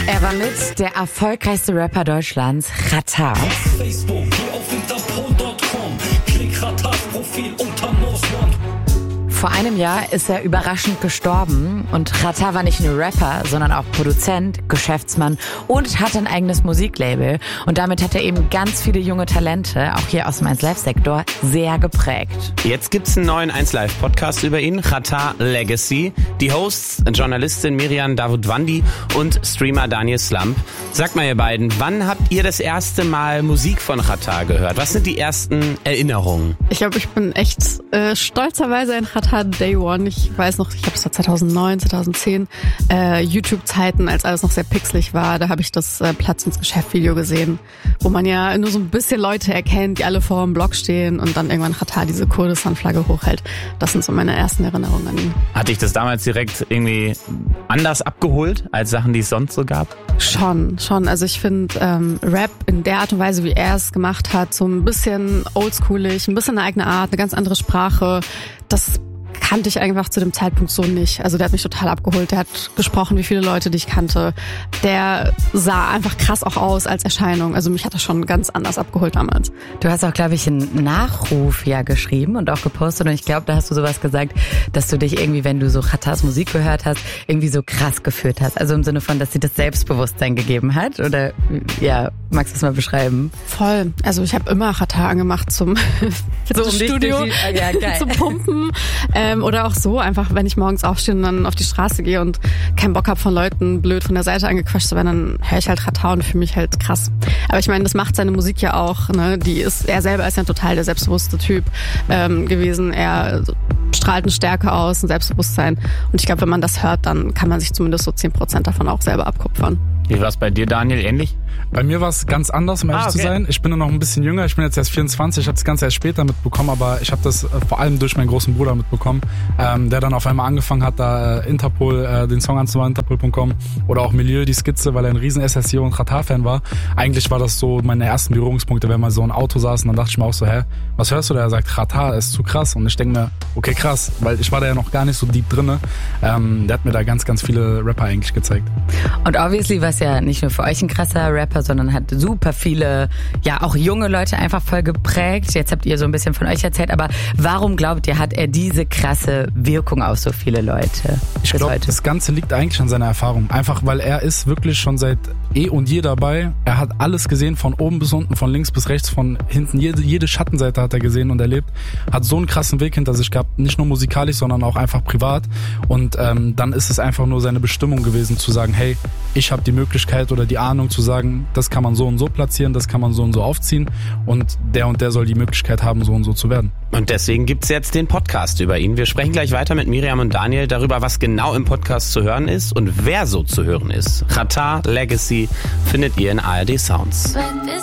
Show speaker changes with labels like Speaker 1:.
Speaker 1: Er war mit der erfolgreichste Rapper Deutschlands, Xatar.
Speaker 2: Facebook, geh auf interpol.com, klick Xatars Profil unter Most Wanted.
Speaker 1: Vor einem Jahr ist er überraschend gestorben und Xatar war nicht nur Rapper, sondern auch Produzent, Geschäftsmann und hatte ein eigenes Musiklabel. Und damit hat er eben ganz viele junge Talente, auch hier aus dem 1Live-Sektor, sehr geprägt.
Speaker 3: Jetzt gibt's einen neuen 1Live-Podcast über ihn, Xatar Legacy. Die Hosts, Journalistin Miriam Davutwandi und Streamer Daniel Slump. Sagt mal ihr beiden, wann habt ihr das erste Mal Musik von Xatar gehört? Was sind die ersten Erinnerungen?
Speaker 4: Ich glaube, ich bin echt stolzerweise ein Xatar Day One. Ich weiß noch, ich glaube, es war 2009, 2010, YouTube-Zeiten, als alles noch sehr pixelig war. Da habe ich das Platz ins Geschäft-Video gesehen, wo man ja nur so ein bisschen Leute erkennt, die alle vor dem Block stehen und dann irgendwann Xatar diese Kurdistan-Flagge hochhält. Das sind so meine ersten Erinnerungen an ihn.
Speaker 3: Hat dich das damals direkt irgendwie anders abgeholt als Sachen, die es sonst so gab?
Speaker 4: Schon. Also ich finde Rap in der Art und Weise, wie er es gemacht hat, so ein bisschen oldschoolig, ein bisschen eine eigene Art, eine ganz andere Sprache, das kannte ich einfach zu dem Zeitpunkt so nicht. Also der hat mich total abgeholt. Der hat gesprochen, wie viele Leute die ich kannte. Der sah einfach krass auch aus als Erscheinung. Also mich hat das schon ganz anders abgeholt damals.
Speaker 1: Du hast auch, glaube ich, einen Nachruf ja geschrieben und auch gepostet. Und ich glaube, da hast du sowas gesagt, dass du dich irgendwie, wenn du so Xatars Musik gehört hast, irgendwie so krass gefühlt hast. Also im Sinne von, dass sie das Selbstbewusstsein gegeben hat. Oder ja, magst du das mal beschreiben?
Speaker 4: Voll. Also ich habe immer Xatar angemacht zum Studio, zum Pumpen. Oder auch so, einfach wenn ich morgens aufstehe und dann auf die Straße gehe und keinen Bock habe von Leuten blöd von der Seite angequatscht zu werden, dann höre ich halt Xatar und fühle mich halt krass. Aber ich meine, das macht seine Musik ja auch, ne? Er selber ist ja total der selbstbewusste Typ gewesen. Er strahlt eine Stärke aus, ein Selbstbewusstsein. Und ich glaube, wenn man das hört, dann kann man sich zumindest so 10% davon auch selber abkupfern.
Speaker 3: Wie war es bei dir, Daniel, ähnlich?
Speaker 5: Bei mir war es ganz anders, um ehrlich zu sein. Ich bin nur noch ein bisschen jünger, ich bin jetzt erst 24, ich habe das Ganze erst später mitbekommen, aber ich habe das vor allem durch meinen großen Bruder mitbekommen, der dann auf einmal angefangen hat, da Interpol, den Song anzumachen, interpol.com oder auch Milieu, die Skizze, weil er ein riesen SSI und Xatar-Fan war. Eigentlich war das so meine ersten Berührungspunkte, wenn man so ein Auto saß und dann dachte ich mir auch so, was hörst du da? Er sagt, Xatar ist zu krass und ich denke mir, okay, krass, weil ich war da ja noch gar nicht so deep drinne. Der hat mir da ganz, ganz viele Rapper eigentlich gezeigt.
Speaker 1: Und obviously war es ja nicht nur für euch ein krasser Rapper, sondern hat super viele, ja auch junge Leute einfach voll geprägt. Jetzt habt ihr so ein bisschen von euch erzählt, aber warum glaubt ihr, hat er diese krasse Wirkung auf so viele Leute?
Speaker 5: Ich glaube, das Ganze liegt eigentlich an seiner Erfahrung. Einfach, weil er ist wirklich schon seit eh und je dabei. Er hat alles gesehen, von oben bis unten, von links bis rechts, von hinten. Jede Schattenseite hat er gesehen und erlebt. Hat so einen krassen Weg hinter sich gehabt, nicht nur musikalisch, sondern auch einfach privat. Und dann ist es einfach nur seine Bestimmung gewesen, zu sagen, hey, ich habe die Möglichkeit oder die Ahnung zu sagen, das kann man so und so platzieren, das kann man so und so aufziehen und der soll die Möglichkeit haben, so und so zu werden.
Speaker 3: Und deswegen gibt's jetzt den Podcast über ihn. Wir sprechen gleich weiter mit Miriam und Daniel darüber, was genau im Podcast zu hören ist und wer so zu hören ist. Xatar Legacy findet ihr in ARD Sounds.